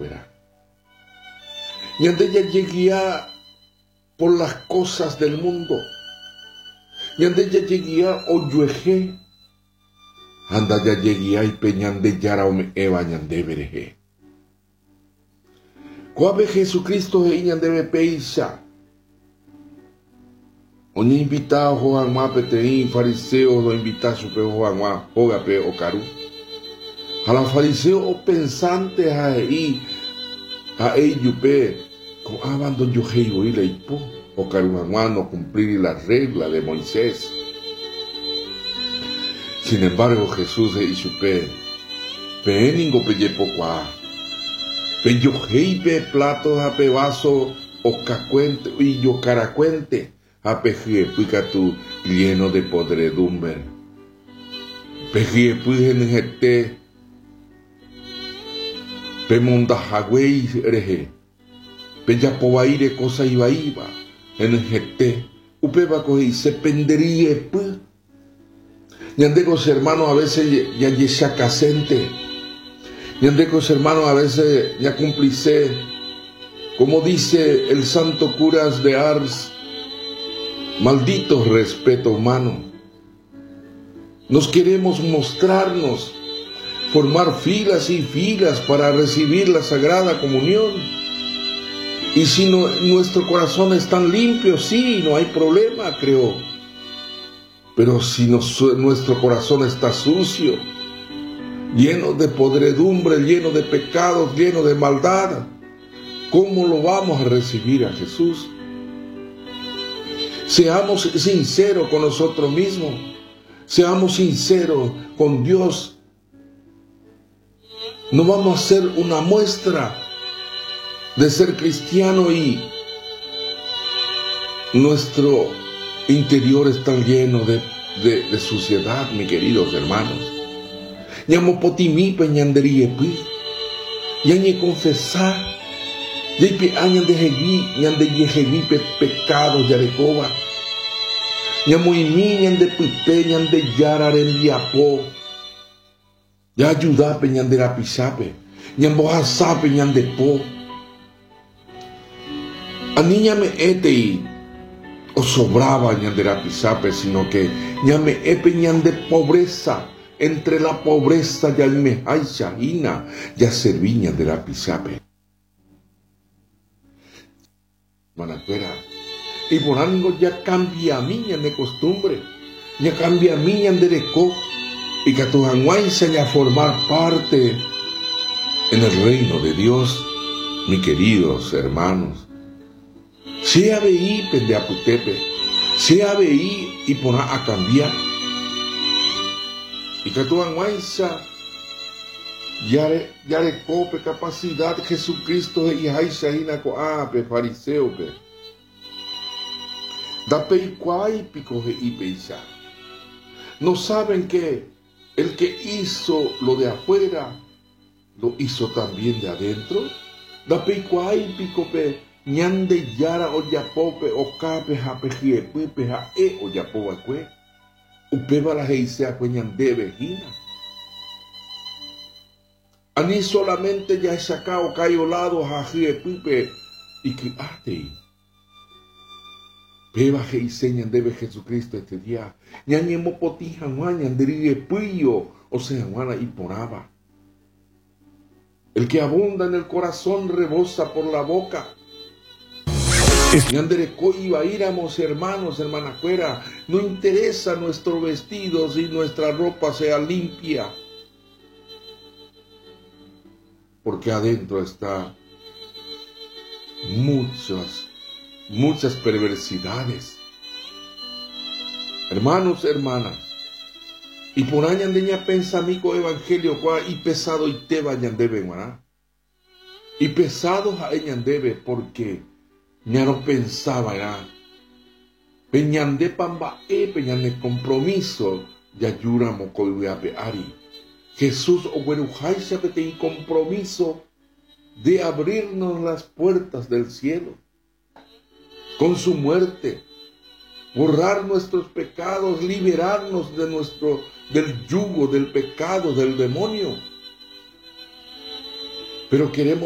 fuera. Y ande ya lleguía por las cosas del mundo. Y ande ya lleguía oyueje. Anda ya lleguía y peñande yara eva ñande bereje. Cuave Jesucristo e ñande peisa. Oñe invitado Juan Ma Peteín, fariseo, lo invita su pe Juan Ma, Joga pe Ocaru. A los fariseos o pensantes a yupe, con abandon yo heigo y leipo, Ocaru Juan Ma no cumplir la regla de Moisés. Sin embargo, Jesús e yupe, pe ningo pe yepo qua, pe yo hei pe platos a pe vaso, o cacuente, y yo caracuente. Apejie puicatu lleno de podredumbre. Pejie puigenete. Pemondajagüey ereje. Peyapovaire cosa iba. Enjete. Upeba coge se pendería pu. Ñandecos hermanos a veces ya yeshacacente. Ñandecos hermanos a veces ya cumplice. Como dice el santo curas de Ars. Maldito respeto humano. Nos queremos mostrarnos, formar filas y filas para recibir la Sagrada Comunión. Y si nuestro corazón es tan limpio, sí, no hay problema, creo. Pero si nuestro corazón está sucio, lleno de podredumbre, lleno de pecados, lleno de maldad, ¿cómo lo vamos a recibir a Jesús? Seamos sinceros con nosotros mismos. Seamos sinceros con Dios. No vamos a hacer una muestra de ser cristiano y nuestro interior está lleno de suciedad, mis queridos hermanos. Ñamo potimi peñanderie pi. Yañe confesar. Yaipe añan de jevi, ñande yejevi pecado yarecoba. Ñamuimi ñande puite, ñande yararen diapo. Ya ayudape ñande rapisape. Ñambojasape ñande po. Aniñame etei. O sobraba ñande rapisape, sino que ñame epe ñande pobreza. Entre la pobreza ya me hay shahina, ya serví ñande rapisape. Manacuera. Y por algo ya cambia miña de costumbre, ya cambia miña de reco, y que tu anguaisa ya formar parte en el reino de Dios, mis queridos hermanos. Sea veí pende aputepe, sea veí y poná a cambiar, y que tu anguaisa ya recope capacidad Jesucristo y Aisha inaco ape fariseo pe. Da peicuay pico y peisa. No saben que el que hizo lo de afuera lo hizo también de adentro. Da peicuay pico pe ñande yara o yapope o cape jape jiepe pe ja o yapoba cue. Upeba la heisea cue ñande vejina. Ani solamente ya he sacado cayolado jaje pipe y que arte. Peba que enseñan debe Jesucristo este día. Ñañemo potija guañan dirige puyo o sea guana y poraba. El que abunda en el corazón rebosa por la boca. Ñandere iba íramos hermanos, hermanacuera. No interesa nuestro vestido si nuestra ropa sea limpia. Porque adentro está muchas perversidades. Hermanos, hermanas, y por allá andeña pensamico evangelio y pesado y te vayan debe, y pesados a ellas debe porque ya no pensaba peñande pamba peñande compromiso ya yura mocoiweape ari. Jesús o Guerujaisa en compromiso de abrirnos las puertas del cielo con su muerte, borrar nuestros pecados, liberarnos del yugo del pecado, del demonio. Pero queremos